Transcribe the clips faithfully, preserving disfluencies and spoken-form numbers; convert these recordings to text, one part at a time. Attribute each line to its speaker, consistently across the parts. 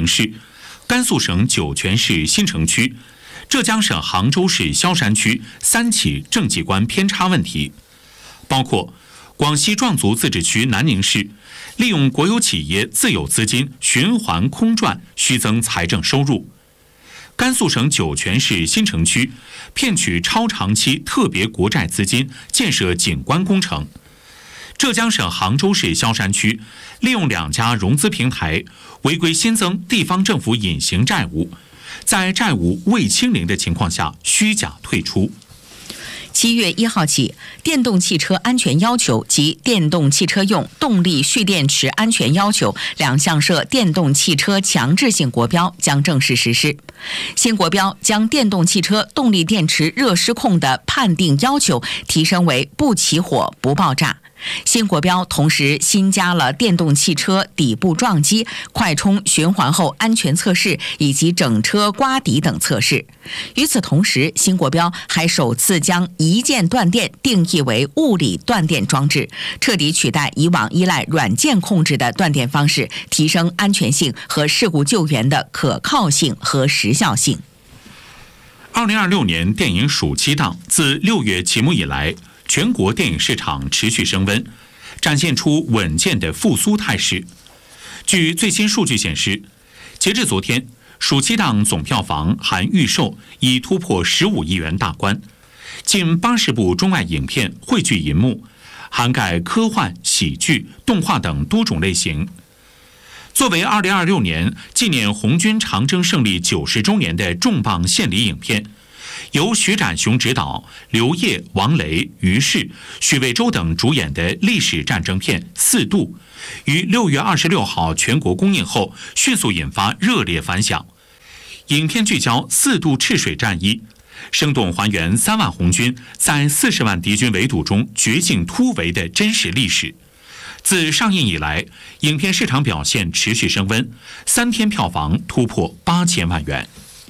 Speaker 1: 宁市，甘肃省酒泉市新城区，浙江省杭州市萧山区三起政绩观偏差问题，包括广西壮族自治区南宁市利用国有企业自有资金循环空转虚增财政收入，甘肃省酒泉市新城区骗取超长期特别国债资金建设景观工程，浙江省杭州市萧山区利用两家融资平台违规新增地方政府隐形债务，在债务未清零的情况下虚假退出。
Speaker 2: 七月一号起，电动汽车安全要求及电动汽车用动力蓄电池安全要求两项设电动汽车强制性国标将正式实施。新国标将电动汽车动力电池热失控的判定要求提升为不起火、不爆炸。新国标同时新加了电动汽车底部撞击、快充循环后安全测试以及整车刮底等测试。与此同时，新国标还首次将一键断电定义为物理断电装置，彻底取代以往依赖软件控制的断电方式，提升安全性和事故救援的可靠性和时效性。
Speaker 1: 二零二六年电影暑期档自六月启幕以来，全国电影市场持续升温，展现出稳健的复苏态势。据最新数据显示，截至昨天，暑期档总票房含预售已突破十五亿元大关，近八十部中外影片汇聚银幕，涵盖科幻、喜剧、动画等多种类型。作为二零二六年纪念红军长征胜利九十周年的重磅献礼影片，由徐展雄执导、刘烨、王雷、于适、许魏洲等主演的历史战争片《四渡》，于六月二十六号全国公映后，迅速引发热烈反响。影片聚焦四渡赤水战役，生动还原三万红军在四十万敌军围堵中绝境突围的真实历史。自上映以来，影片市场表现持续升温，三天票房突破八千万元。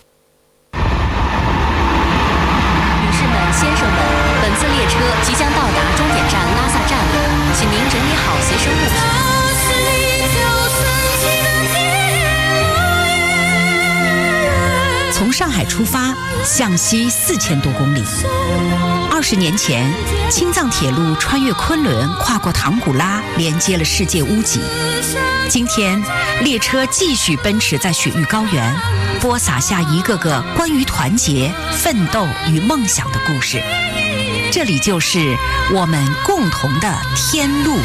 Speaker 3: 先生们，本次列车即将到达终点站拉萨站了，请您整理好随身物品。
Speaker 4: 从上海出发，向西四千多公里。二十年前，青藏铁路穿越昆仑，跨过唐古拉，连接了世界屋脊。今天，列车继续奔驰在雪域高原，播撒下一个个关于团结、奋斗与梦想的故事。这里就是我们共同的天路。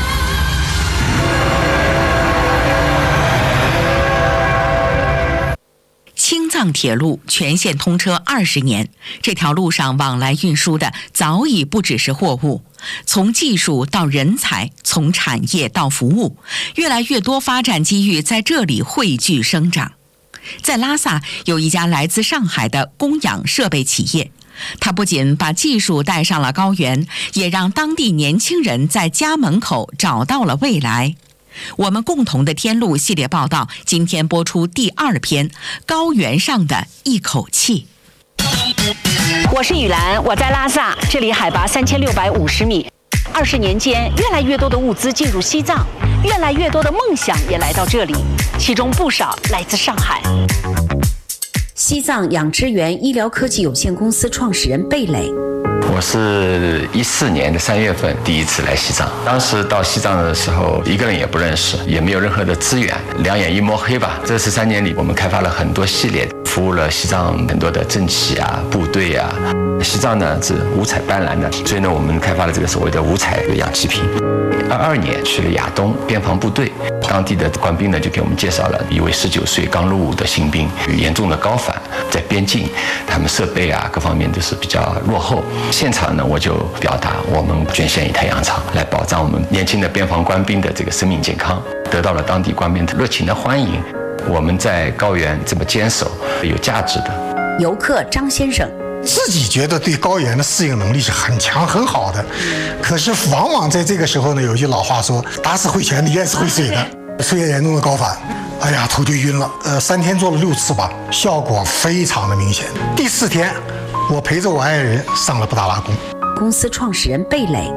Speaker 2: 青藏铁路全线通车二十年，这条路上往来运输的早已不只是货物，从技术到人才，从产业到服务，越来越多发展机遇在这里汇聚生长。在拉萨有一家来自上海的供氧设备企业，它不仅把技术带上了高原，也让当地年轻人在家门口找到了未来。我们共同的天路系列报道今天播出第二篇《高原上的一口气》。
Speaker 5: 我是雨兰，我在拉萨，这里海拔三千六百五十米。二十年间，越来越多的物资进入西藏，越来越多的梦想也来到这里，其中不少来自上海。
Speaker 4: 西藏养知源医疗科技有限公司创始人贝磊。
Speaker 6: 我是一四年的三月份第一次来西藏，当时到西藏的时候，一个人也不认识，也没有任何的资源，两眼一摸黑吧。这十三年里，我们开发了很多系列，服务了西藏很多的政企啊、部队啊。西藏呢是五彩斑斓的，所以呢，我们开发了这个所谓的五彩氧气瓶。二二年去了亚东边防部队，当地的官兵呢就给我们介绍了一位十九岁刚入伍的新兵，严重的高反，在边境，他们设备啊各方面都是比较落后。现场呢，我就表达我们捐献一台羊场，来保障我们年轻的边防官兵的这个生命健康，得到了当地官兵的热情的欢迎。我们在高原这么坚守，有价值的。
Speaker 4: 游客张先生。
Speaker 7: 自己觉得对高原的适应能力是很强很好的，可是往往在这个时候呢，有句老话说，打死会拳的淹死会水的。出现严重的高反，哎呀头就晕了，呃三天做了六次吧，效果非常的明显。第四天我陪着我爱人上了布达拉宫。
Speaker 4: 公司创始人贝磊。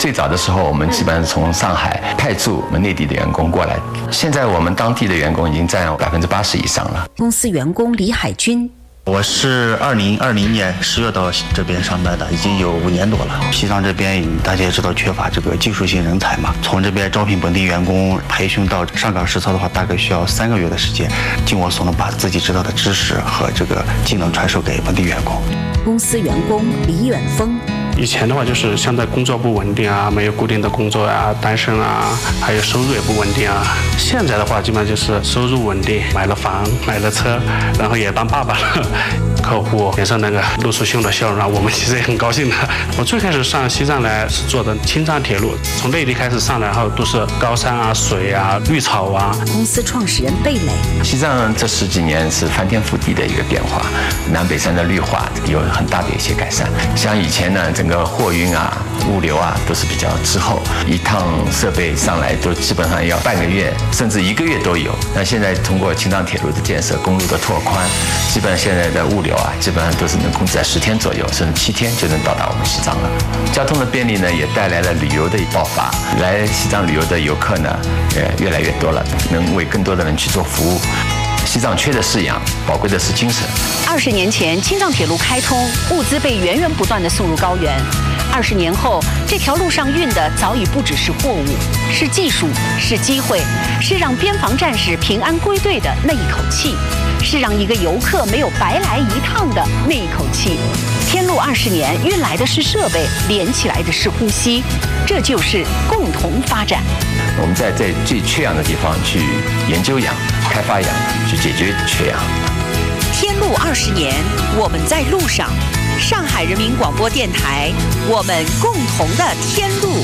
Speaker 6: 最早的时候，我们基本上从上海派驻我们内地的员工过来，现在我们当地的员工已经占百分之八十以上了。
Speaker 4: 公司员工李海军。
Speaker 8: 我是二零二零年十月到这边上班的，已经有五年多了。西藏这边大家也知道缺乏这个技术性人才嘛，从这边招聘本地员工、培训到上岗实操的话，大概需要三个月的时间。尽我所能，把自己知道的知识和这个技能传授给本地员工。
Speaker 4: 公司员工李远峰。
Speaker 9: 以前的话就是相对工作不稳定啊，没有固定的工作啊，单身啊，还有收入也不稳定啊。现在的话基本上就是收入稳定，买了房，买了车，然后也当爸爸了。客户脸上那个露出凶的笑容，我们其实也很高兴的。我最开始上西藏来是坐的青藏铁路，从内地开始上来，然后都是高山啊、水啊、绿草啊。
Speaker 4: 公司创始人贝磊。
Speaker 6: 西藏这十几年是翻天覆地的一个变化，南北山的绿化有很大的一些改善。像以前呢，整个货运啊、物流啊都是比较滞后，一趟设备上来都基本上要半个月甚至一个月都有。那现在通过青藏铁路的建设、公路的拓宽，基本上现在的物流啊，基本上都是能控制在十天左右，甚至七天就能到达我们西藏了。交通的便利呢，也带来了旅游的爆发。来西藏旅游的游客呢，呃，越来越多了，能为更多的人去做服务。西藏缺的是氧，宝贵的是精神。
Speaker 5: 二十年前，青藏铁路开通，物资被源源不断地送入高原。二十年后，这条路上运的早已不只是货物，是技术，是机会，是让边防战士平安归队的那一口气，是让一个游客没有白来一趟的那一口气。天路二十年，运来的是设备，连起来的是呼吸，这就是共同发展。
Speaker 6: 我们在在最缺氧的地方去研究氧、开发氧，去解决缺氧。
Speaker 4: 天路二十年，我们在路上。上海人民广播电台，我们共同的天路。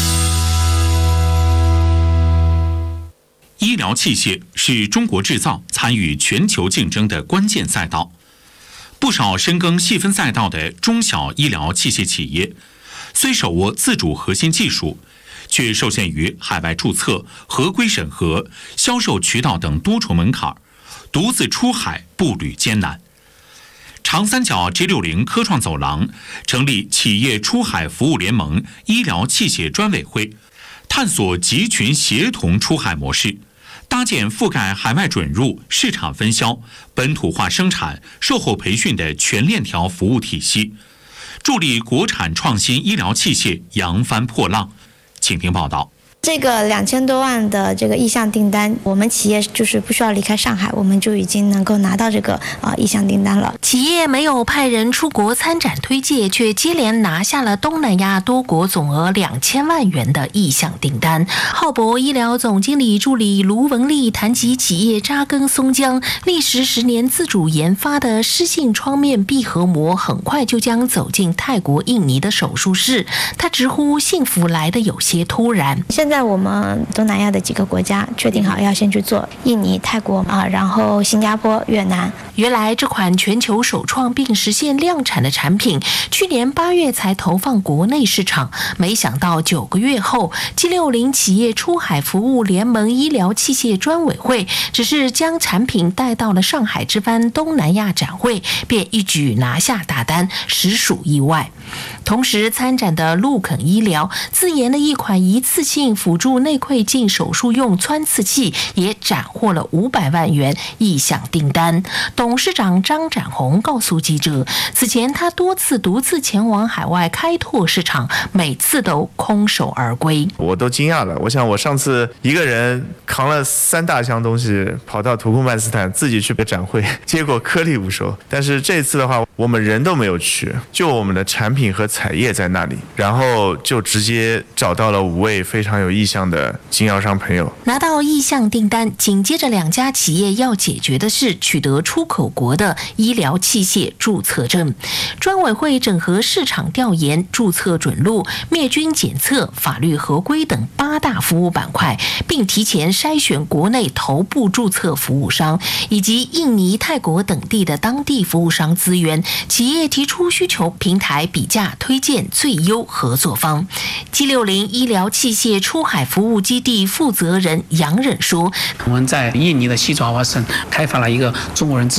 Speaker 1: 医疗器械是中国制造参与全球竞争的关键赛道。不少深耕细分赛道的中小医疗器械企业，虽手握自主核心技术，却受限于海外注册、合规审核、销售渠道等多重门槛，独自出海步履艰难。长三角 G 六十 科创走廊成立企业出海服务联盟医疗器械专委会，探索集群协同出海模式，搭建覆盖海外准入、市场分销、本土化生产、售后培训的全链条服务体系，助力国产创新医疗器械扬帆破浪。请听报道。
Speaker 10: 这个两千多万的这个意向订单，我们企业就是不需要离开上海，我们就已经能够拿到这个啊、呃、意向订单了。
Speaker 11: 企业没有派人出国参展推介，却接连拿下了东南亚多国总额两千万元的意向订单。浩博医疗总经理助理卢文丽谈及企业扎根松江，历时十年自主研发的湿性创面闭合膜，很快就将走进泰国、印尼的手术室。他直呼幸福来得有些突然。
Speaker 10: 现在我们东南亚的几个国家确定好要先去做，印尼、泰国啊，然后新加坡、越南。
Speaker 11: 原来这款全球首创并实现量产的产品，去年八月才投放国内市场，没想到九个月后 ，G 六十 企业出海服务联盟医疗器械专委会只是将产品带到了上海之番东南亚展会，便一举拿下大单，实属意外。同时参展的陆肯医疗自研的一款一次性辅助内窥镜手术用穿刺器也斩获了五百万元意向订单。董事长张展宏告诉记者，此前他多次独自前往海外开拓市场，每次都空手而归。
Speaker 12: 我都惊讶了，我想我上次一个人扛了三大箱东西跑到土库曼斯坦自己去展会，结果颗粒无收。但是这次的话，我们人都没有去，就我们的产品和产业在那里，然后就直接找到了五位非常有意向的经销商朋友。
Speaker 11: 拿到意向订单，紧接着两家企业要解决的是取得出口国的医疗器械注册证。专委会整合市场调研、注册准入、灭菌检测、法律合规等八大服务板块，并提前筛选国内头部注册服务商以及印尼、泰国等地的当地服务商资源。企业提出需求，平台比价推荐最优合作方。G 六十 医疗器械出海服务基地负责人杨忍说：“
Speaker 13: 我们在印尼的西爪哇省开发了一个中国人自己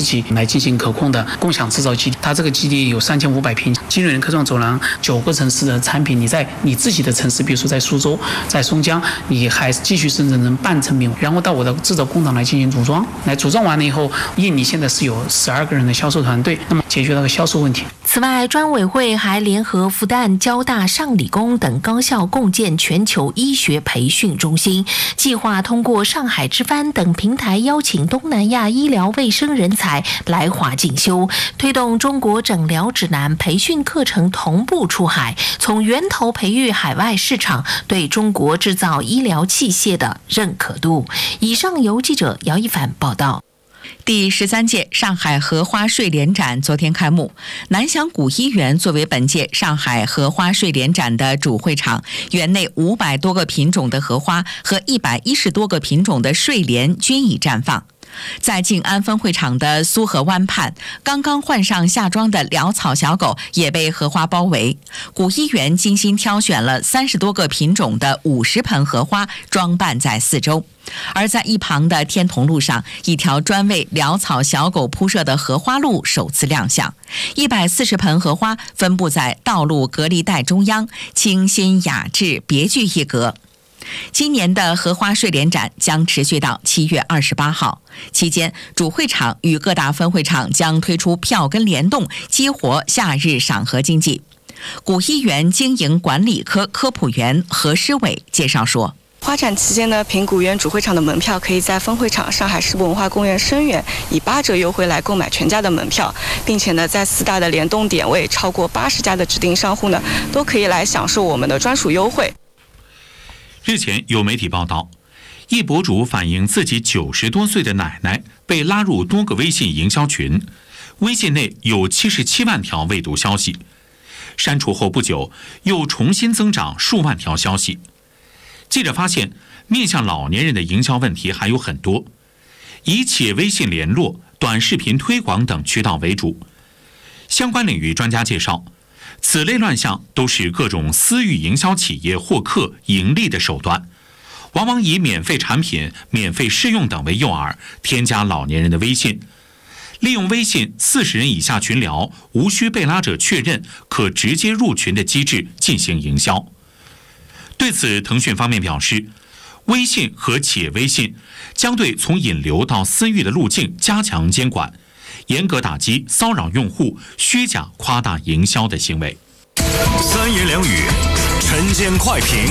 Speaker 13: 己来进行可控的共享制造基地。它这个基地有三千五百平，金瑞人科创走廊九个城市的产品，你在你自己的城市，比如说在苏州、在松江，你还继续生产成半成品，然后到我的制造工厂来进行组装。来组装完了以后，印尼现在是有十二个人的销售团队，那么解决那个销售问题。
Speaker 11: 此外，专委会还联合复旦、交大、上理工等高校共建全球医学培训中心，计划通过上海之帆等平台邀请东南亚医疗卫生人才来华进修，推动中国诊疗指南培训课程同步出海，从源头培育海外市场对中国制造医疗器械的认可度。以上由记者姚一凡报道。
Speaker 2: 第十三届上海荷花睡莲展昨天开幕，南翔古医园作为本届上海荷花睡莲展的主会场，园内五百多个品种的荷花和一百一十多个品种的睡莲均已绽放。在静安分会场的苏河湾畔，刚刚换上夏装的潦草小狗也被荷花包围。古医园精心挑选了三十多个品种的五十盆荷花，装扮在四周。而在一旁的天潼路上，一条专为潦草小狗铺设的荷花路首次亮相。一百四十盆荷花分布在道路隔离带中央，清新雅致，别具一格。今年的荷花睡莲展将持续到七月二十八号，期间主会场与各大分会场将推出票根联动，激活夏日赏荷经济。古医园经营管理科科普员何诗伟介绍说，
Speaker 14: 花展期间呢，平古园主会场的门票可以在分会场上海世博文化公园深园以八折优惠来购买全家的门票，并且呢，在四大的联动点位超过八十家的指定商户呢，都可以来享受我们的专属优惠。
Speaker 1: 日前有媒体报道，一博主反映自己九十多岁的奶奶被拉入多个微信营销群，微信内有七十七万条未读消息，删除后不久又重新增长数万条消息。记者发现，面向老年人的营销问题还有很多，以企业微信联络、短视频推广等渠道为主。相关领域专家介绍，此类乱象都是各种私域营销企业获客盈利的手段，往往以免费产品、免费试用等为诱饵，添加老年人的微信，利用微信四十人以下群聊，无需被拉者确认，可直接入群的机制进行营销。对此，腾讯方面表示，微信和企业微信将对从引流到私域的路径加强监管，严格打击骚扰用户、虚假夸大营销的行为。
Speaker 15: 三言两语，晨间快评。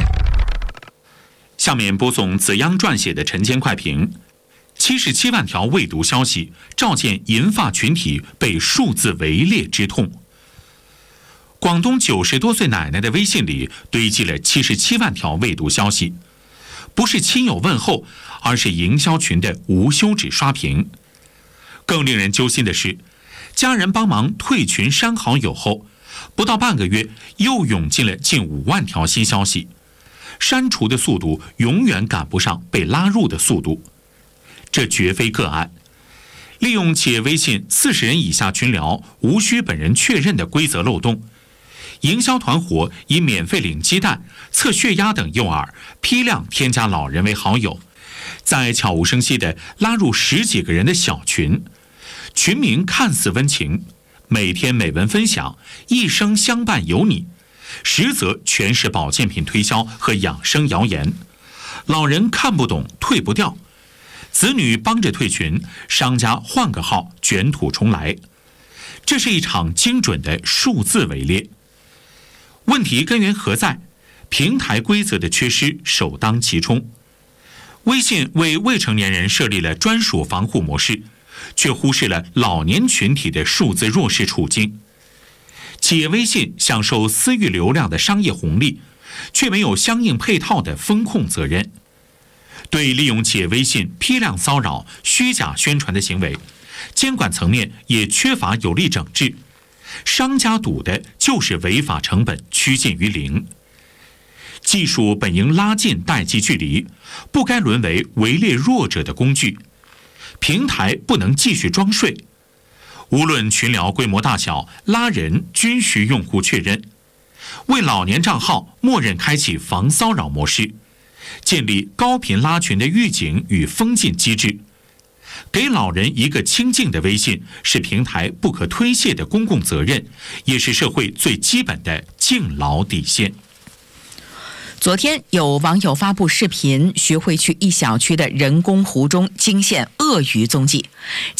Speaker 1: 下面播送子央撰写的晨间快评。七十七万条未读消息，照见银发群体被数字围猎之痛。广东九十多岁奶奶的微信里堆积了七十七万条未读消息，不是亲友问候，而是营销群的无休止刷屏。更令人揪心的是，家人帮忙退群删好友后，不到半个月又涌进了近五万条新消息，删除的速度永远赶不上被拉入的速度。这绝非个案。利用企业微信四十人以下群聊无需本人确认的规则漏洞，营销团伙以免费领鸡蛋、测血压等诱饵，批量添加老人为好友，再悄无声息地拉入十几个人的小群，群名看似温情，每天美文分享，一生相伴有你，实则全是保健品推销和养生谣言。老人看不懂，退不掉，子女帮着退群，商家换个号卷土重来。这是一场精准的数字围猎。问题根源何在？平台规则的缺失首当其冲。微信为未成年人设立了专属防护模式，却忽视了老年群体的数字弱势处境。企业微信享受私域流量的商业红利，却没有相应配套的风控责任。对利用企业微信批量骚扰、虚假宣传的行为，监管层面也缺乏有力整治。商家赌的就是违法成本趋近于零。技术本应拉近代际距离，不该沦为围猎弱者的工具。平台不能继续装睡。无论群聊规模大小，拉人均需用户确认。为老年账号默认开启防骚扰模式，建立高频拉群的预警与封禁机制。 给老人一个清静的微信是平台不可推卸的公共责任，也是社会最基本的敬老底线。
Speaker 2: 昨天有网友发布视频，徐汇区一小区的人工湖中惊现鳄鱼踪迹。